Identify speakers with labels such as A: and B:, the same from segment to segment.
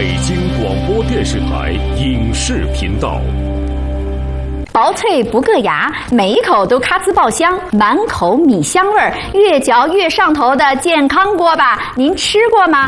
A: 北京广播电视台影视频道。
B: 薄脆不硌牙，每一口都咔呲爆香，满口米香味儿，越嚼越上头的健康锅巴，您吃过吗？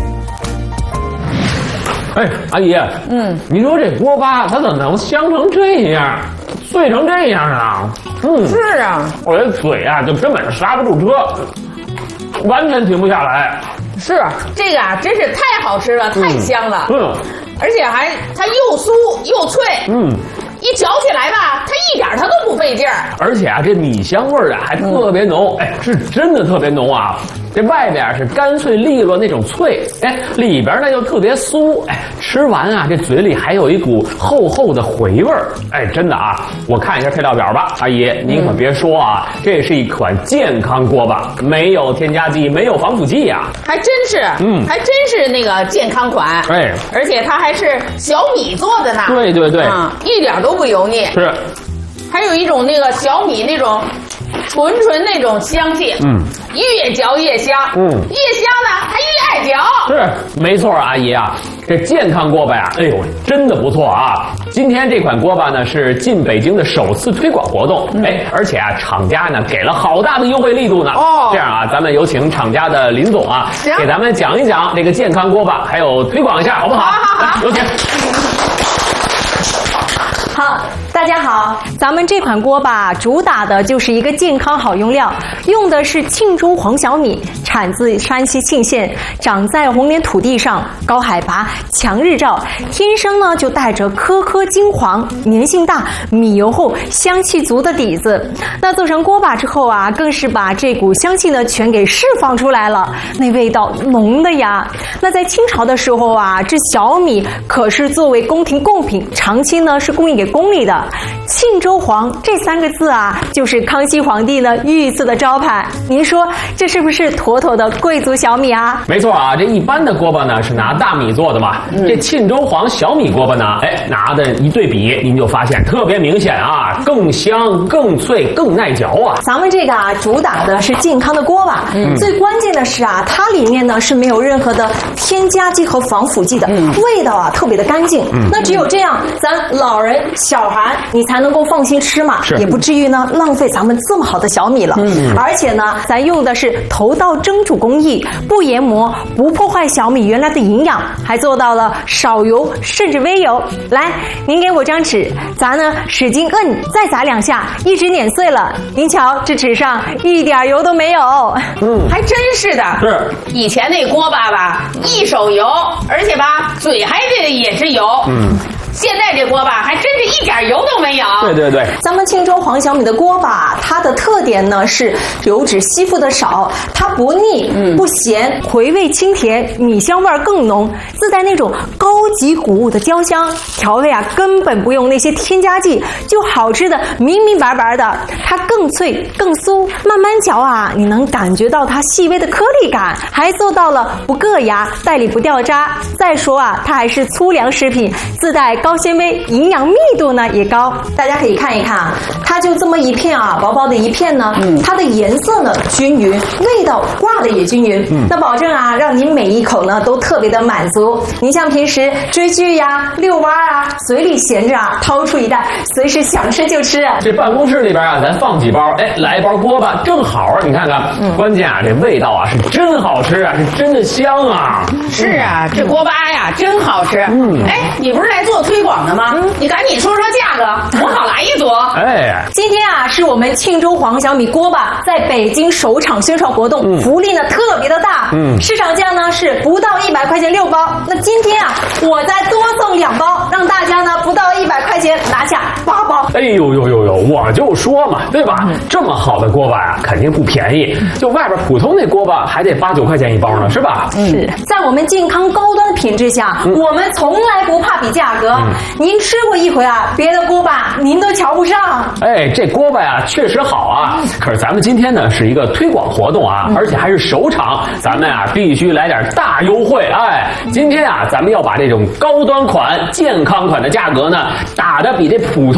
C: 哎，阿姨，你说这锅巴它怎么能香成这样，碎成这样啊？
D: 是啊，
C: 我这嘴啊就根本是刹不住车，完全停不下来。
D: 是这个啊，真是太好吃了，太香了。而且它又酥又脆。一嚼起来吧，它都不费劲儿。
C: 而且啊，这米香味儿啊还特别浓，是真的特别浓啊。这外边是干脆利落那种脆，里边呢又特别酥，吃完啊这嘴里还有一股厚厚的回味儿，真的啊。我看一下配料表吧，阿姨您可别说啊，这是一款健康锅巴，没有添加剂，没有防腐剂呀。
D: 还真是，还真是那个健康款，而且它还是小米做的呢。
C: 对，
D: 一点都不油腻。
C: 是，
D: 还有一种那个小米那种纯那种香气，越嚼越香，越香呢还越爱嚼。
C: 是，没错，阿姨啊，这健康锅巴呀，哎呦，真的不错啊！今天这款锅巴呢是进北京的首次推广活动，而且啊，厂家呢给了好大的优惠力度呢。这样啊，咱们有请厂家的林总啊，给咱们讲一讲这个健康锅巴，还有推广一下，好不好？
D: 好，
C: 有请。
E: 好，大家好，咱们这款锅巴主打的就是一个健康好用料，用的是庆州黄小米，产自山西沁县，长在红莲土地上，高海拔，强日照，天生呢就带着颗颗金黄，粘性大，米油厚，香气足的底子。那做成锅巴之后啊，更是把这股香气呢全给释放出来了，那味道浓的呀。那在清朝的时候啊，这小米可是作为宫廷贡品，长期呢是供应给宫里的。庆州黄这3个字啊，就是康熙皇帝呢御赐的招牌。您说这是不是妥妥的贵族小米啊？
C: 没错啊，这一般的锅巴呢是拿大米做的嘛，这庆州黄小米锅巴呢，拿的一对比，您就发现特别明显啊，更香、更脆、更耐嚼啊。
E: 咱们这个啊，主打的是健康的锅巴，最关键的是啊，它里面呢是没有任何的添加剂和防腐剂的，味道啊特别的干净。那只有这样，咱老人、小孩你才能够放心吃嘛，也不至于呢浪费咱们这么好的小米了。而且呢，咱用的是头道蒸煮工艺，不研磨，不破坏小米原来的营养，还做到了少油甚至微油。来，您给我张纸，咱呢使劲摁，再砸2下，一直碾碎了。您瞧，这纸上一点油都没有。
D: 还真是的。是，以前那锅巴吧，一手油，而且吧，嘴还得也是油。现在这锅巴还真是一点油都没有。
C: 对，
E: 咱们庆州黄小米的锅巴，它的特点呢是油脂吸附的少，它不腻、不咸，回味清甜，米香味更浓，自带那种高级谷物的焦香，调味啊根本不用那些添加剂，就好吃的明明白白的。它更脆更酥，慢慢嚼啊，你能感觉到它细微的颗粒感，还做到了不硌牙，袋里不掉渣。再说啊，它还是粗粮食品，自带高纤维，营养密度呢也高。大家可以看一看啊，它就这么一片啊，薄薄的一片呢，它的颜色呢均匀，味道挂的也均匀，那保证啊，让您每一口呢都特别的满足。您像平时追剧呀、遛弯啊，嘴里闲着啊，掏出一袋，随时想吃就吃。
C: 这办公室里边啊，咱放几包，来一包锅巴正好。你看看，关键啊，这味道啊是真好吃啊，是真的香啊。
D: 是啊，这锅巴呀真好吃。你不是来做推广的吗？你赶紧说说价格，我好来一组。
E: 今天啊是我们庆州黄小米锅巴在北京首场宣传活动，福利呢特别的大。市场价呢是不到100块钱6包，那今天啊我再多送2包，让大家呢不到100块钱拿下8包。
C: 哎呦，我就说嘛，对吧？这么好的锅巴呀，肯定不便宜，就外边普通那锅巴还得8、9块钱一包呢，是吧？
E: 是在我们健康高端的品质下，我们从来不怕比价格。您吃过一回啊，别的锅巴您都瞧不上。
C: 这锅巴呀确实好啊，可是咱们今天呢是一个推广活动啊，而且还是首场，咱们啊必须来点大优惠。今天啊咱们要把这种高端款、健康款的价格呢打得比这普通款啊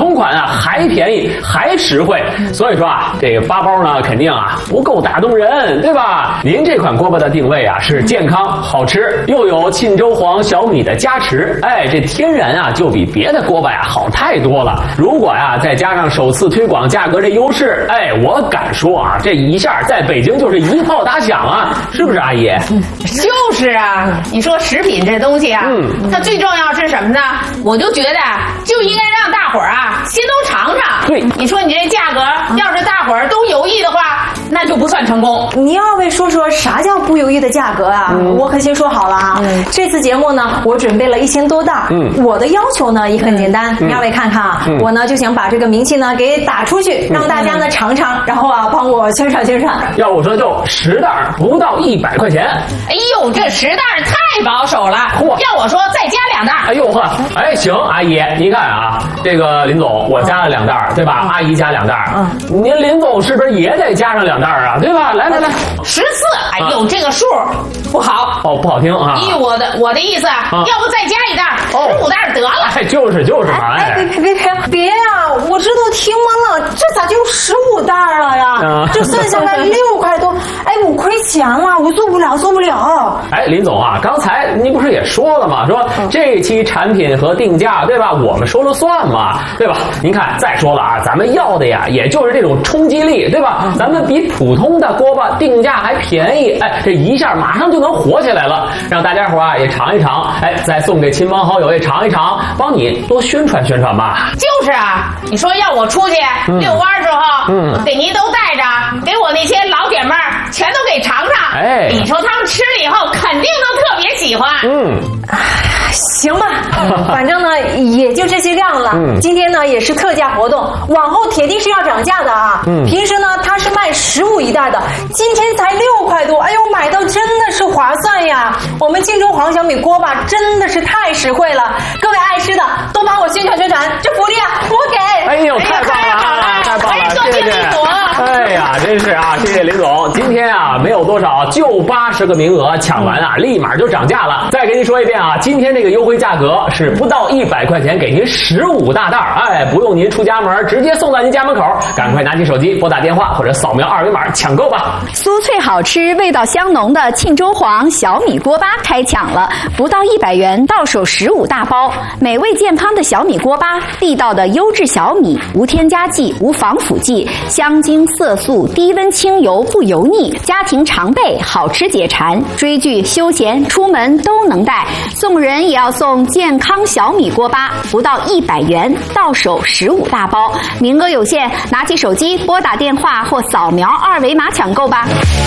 C: 啊，还便宜还实惠。所以说啊，这个8包呢肯定啊不够打动人，对吧？您这款锅巴的定位啊是健康好吃，又有沁州黄小米的加持，哎，这天然啊就比别的锅巴呀好太多了。如果呀再加上首次推广价格这优势，哎，我敢说啊，这一下在北京就是一炮打响啊，是不是阿姨？
D: 就是啊，你说食品这东西啊，它最重要是什么呢？我就觉得就应该让大伙儿啊先都尝尝。
C: 对，
D: 你说你这价格，要是大伙儿都犹豫的话，那就不算成功。
E: 你二位说说啥叫不犹豫的价格啊？我可先说好了啊，这次节目呢，我准备了1000多袋。我的要求呢也很简单，你二位看看啊，我呢就想把这个名气呢给打出去，让大家呢尝尝，然后啊帮我宣传宣传。
C: 要我说就10袋不到100块钱。
D: 哎呦，这10袋太保守了。要我说再加2袋。
C: 哎呦呵，哎行，阿姨，您看啊，这个林总我加了2袋，对吧？阿姨加2袋，您林总是不是也得加上2袋啊？对吧？来
D: 14，哎呦，这个数不好
C: 哦，不好听啊。
D: 依我的意思，要不再加1袋，15袋得了。
C: 哎，就是嘛，哎，
E: 别呀！我这都听完了，这咋就15袋了呀？这算下来6块多，哎，我亏钱了，我做不了。
C: 哎，林总啊，刚才您不是也说了吗？说这期产品和定价，对吧？我们说了算嘛，对吧？您看，再说了啊，咱们要的呀，也就是这种冲击力，对吧？咱们比普通的锅巴定价还便宜，哎，这一下马上就能火起来了，让大家伙啊也尝一尝，哎，再送给亲朋好友也尝一尝，帮你多宣传宣传吧。
D: 就是啊，你说要我出去遛弯时候，给您都带着，给我那些老姐妹儿全都给尝尝。
C: 哎，
D: 你说他们吃了以后肯定都特别喜欢。
E: 行吧，反正呢也就这些量了。今天呢也是特价活动，往后铁定是要涨价的啊。平时呢它是卖15一袋的，今天才6块多，哎呦，买到真的是划算呀！我们沁州黄小米锅巴真的是太实惠了，各位爱吃的都帮我宣传宣传，这福利啊我给。
C: 哎呦，太棒了，太棒了，谢谢。哎呀，真是啊，谢谢林总。今天啊没有多少，就80个名额，抢完啊立马就涨价了。再给您说一遍啊，今天这个优惠价格是不到100块钱给您15大袋，哎，不用您出家门，直接送到您家门口。赶快拿起手机拨打电话或者扫描2维码抢购吧。
B: 酥脆好吃、味道香浓的沁州黄小米锅巴开抢了，不到100元到手15大包，美味健康的小米锅巴，地道的优质小米，无添加剂、无防腐剂，香精色素，低温清油不油腻，家庭常备，好吃解馋，追剧休闲出门都能带。送人也要送健康小米锅巴，不到100元到手15大包，名额有限，拿起手机拨打电话或扫描2维码抢购吧。